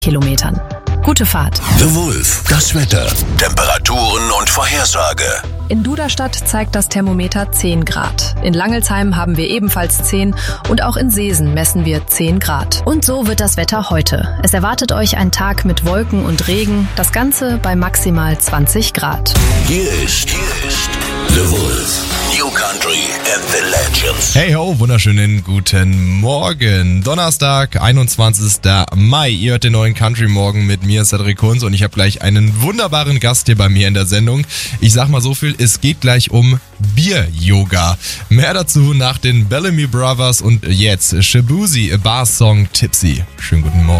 Kilometern. Gute Fahrt. The Wolf, das Wetter, Temperaturen und Vorhersage. In Duderstadt zeigt das Thermometer 10 Grad. In Langelsheim haben wir ebenfalls 10 und auch in Seesen messen wir 10 Grad. Und so wird das Wetter heute. Es erwartet euch ein Tag mit Wolken und Regen, das Ganze bei maximal 20 Grad. Hier ist The Wolf, New Country and the Legends. Hey ho, wunderschönen guten Morgen. Donnerstag, 21. Mai. Ihr hört den neuen Country Morgen mit mir, Cedric Kunz, und ich habe gleich einen wunderbaren Gast hier bei mir in der Sendung. Ich sag mal so viel, es geht gleich um Bier-Yoga. Mehr dazu nach den Bellamy Brothers und jetzt Shaboozey, Bar Song Tipsy. Schönen guten Morgen.